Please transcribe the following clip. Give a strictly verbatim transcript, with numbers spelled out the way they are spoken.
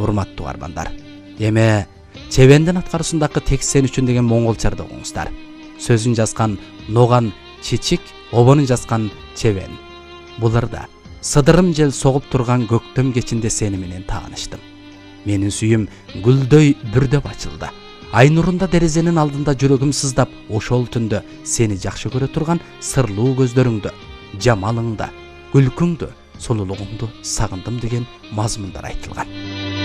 урматтуу угармандар. Эме Чебендин аткаруусундагы текст сен үчүн деген монголчарды окуңуздар. Сөзүн жазган Ноган Чичик, обонун жазган Чебен. Буларда сыдырым жел согуп турган көктөм кечинде сени менен тааныштым. Менин сүйүм гүлдөй бүрдөп ачылды. Ай нурунда дерезенин алдында жүрөгүм сыздап, ошол түндө сени жакшы көрө турган сырлуу көздөрүңдү, жамалыңды, күлкүңдү, сулуулугуңду сагындым деген мазмундар айтылган.